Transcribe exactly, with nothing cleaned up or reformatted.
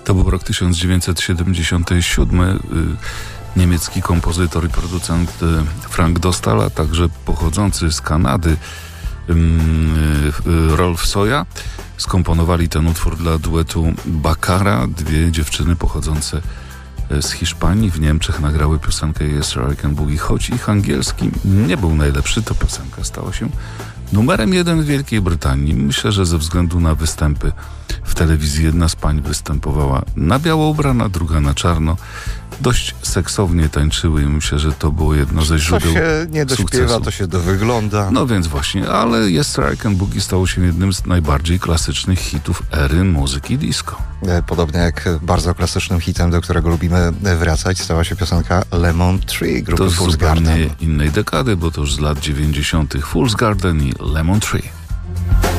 To był rok tysiąc dziewięćset siedemdziesiąty siódmy. Niemiecki kompozytor i producent Frank Dostal, a także pochodzący z Kanady Rolf Soja skomponowali ten utwór dla duetu Baccara. Dwie dziewczyny pochodzące z Hiszpanii w Niemczech nagrały piosenkę Yes Sir, I Can Boogie. Choć ich angielski nie był najlepszy, to piosenka stała się numerem jeden w Wielkiej Brytanii. Myślę, że ze względu na występy w telewizji jedna z pań występowała na biało ubrana, druga na czarno. Dość seksownie tańczyły i myślę, że to było jedno ze źródeł sukcesu. To się nie dośpiewa, to się dowygląda. No więc właśnie, ale Yes Sir, I Can Boogie stało się jednym z najbardziej klasycznych hitów ery muzyki disco. Podobnie jak bardzo klasycznym hitem, do którego lubimy wracać, stała się piosenka Lemon Tree grupy To z Fool's zupełnie Garden. innej dekady, bo to już z lat dziewięćdziesiątych Fool's Garden i Lemon Tree.